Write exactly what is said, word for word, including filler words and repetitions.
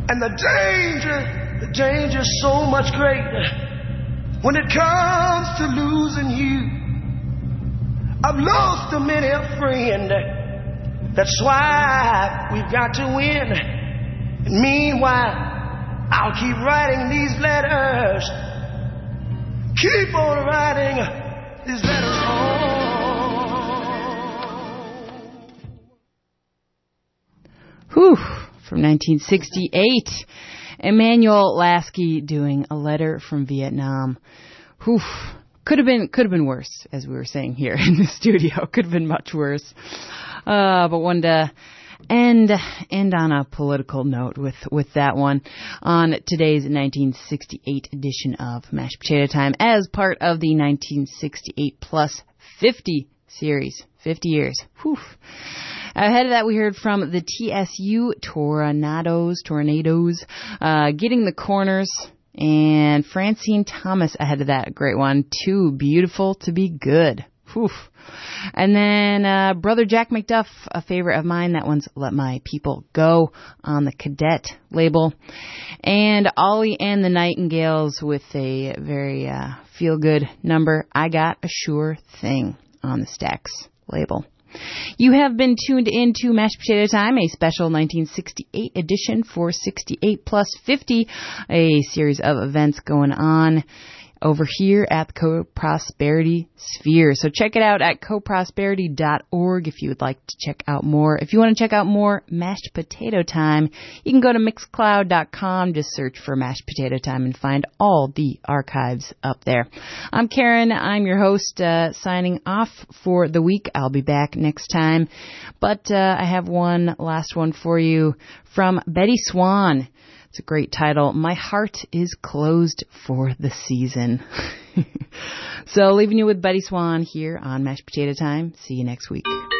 And the danger, the danger's so much greater when it comes to losing you. I've lost a many a friend. That's why we've got to win. And meanwhile, I'll keep writing these letters. Keep on writing these letters home. Whew. From nineteen sixty-eight, Emmanuel Lasky doing A Letter from Vietnam. Whew. Could have been, could have been worse, as we were saying here in the studio. Could have been much worse. Uh, but wanted to end, end on a political note with, with that one on today's nineteen sixty-eight edition of Mashed Potato Time as part of the nineteen sixty-eight plus fifty series. fifty years. Whew. Ahead of that, we heard from the T S U Tornadoes, Tornadoes, uh, Getting the Corners, and Francine Thomas ahead of that. A great one. Too Beautiful to Be Good. Whew. And then uh, Brother Jack McDuff, a favorite of mine. That one's Let My People Go on the Cadet label. And Ollie and the Nightingales with a very uh, feel-good number, I Got a Sure Thing on the Stax label. You have been tuned in to Mashed Potato Time, a special nineteen sixty-eight edition for sixty-eight plus fifty, a series of events going on over here at the Co-Prosperity Sphere. So check it out at co prosperity dot org if you would like to check out more. If you want to check out more Mashed Potato Time, you can go to mixcloud dot com, just search for Mashed Potato Time and find all the archives up there. I'm Karen. I'm your host, uh, signing off for the week. I'll be back next time. But uh, I have one last one for you from Betty Swan. It's a great title. My Heart is Closed for the Season. So leaving you with Betty Swan here on Mashed Potato Time. See you next week.